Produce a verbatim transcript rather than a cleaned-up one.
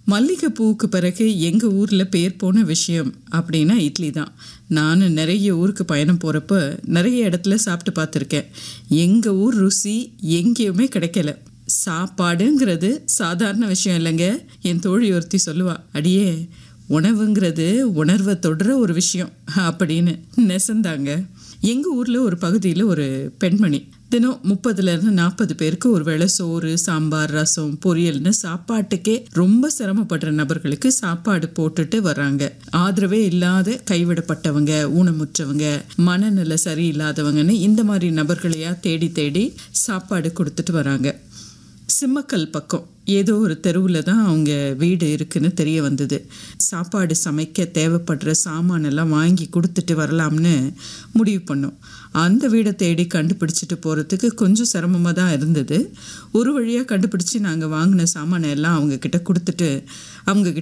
மல்லிகைப்பூவுக்கு பிறகு எங்கள் ஊரில் பேர் போன விஷயம் அப்படின்னா இட்லி தான். நான் நிறைய ஊருக்கு பயணம் போகிறப்ப நிறைய இடத்துல சாப்பிட்டு பார்த்துருக்கேன். எங்கள் ஊர் ருசி எங்கேயுமே கிடைக்கல. சாப்பாடுங்கிறது சாதாரண விஷயம் இல்லைங்க. என் தோழி ஒருத்தி சொல்லுவா, அடியே உணவுங்கிறது உணர்வை தொடுற ஒரு விஷயம் அப்படின்னு நெசந்தாங்க. எங்கள் ஊரில் ஒரு பகுதியில் ஒரு பெண்மணி தினம் முப்பதுலேருந்து நாற்பது பேருக்கு ஒரு வேளை சோறு, சாம்பார், ரசம், பொரியல்னு சாப்பாட்டுக்கே ரொம்ப சிரமப்படுற நபர்களுக்கு சாப்பாடு போட்டுட்டு வர்றாங்க. ஆதரவே இல்லாத கைவிடப்பட்டவங்க, ஊனமுற்றவங்க, மனநிலை சரியில்லாதவங்கன்னு இந்த மாதிரி நபர்களையா தேடி தேடி சாப்பாடு கொடுத்துட்டு வராங்க. சிம்மக்கல் பக்கம் ஏதோ ஒரு தெருவில் தான் அவங்க வீடு இருக்குன்னு தெரிய வந்தது. சாப்பாடு சமைக்க தேவைப்படுற சாமானெல்லாம் வாங்கி கொடுத்துட்டு வரலாம்னு முடிவு பண்ணோம். அந்த வீடை தேடி கண்டுபிடிச்சிட்டு போகிறதுக்கு கொஞ்சம் சிரமமாக தான் இருந்தது. ஒரு வழியாக கண்டுபிடிச்சி நாங்கள் வாங்கின சாமானை எல்லாம் அவங்கக்கிட்ட கொடுத்துட்டு அவங்க